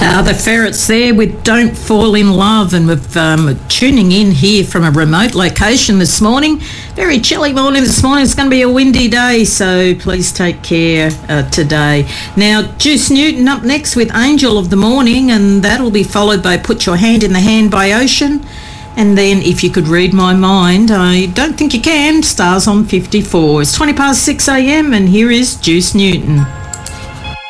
The Ferrets there with Don't Fall in Love, and we're tuning in here from a remote location this morning. Very chilly morning this morning. It's going to be a windy day, so please take care today. Now, Juice Newton up next with Angel of the Morning, and that'll be followed by Put Your Hand in the Hand by Ocean. And then If You Could Read My Mind, I don't think you can, Stars on 54. It's 6 a.m, and here is Juice Newton.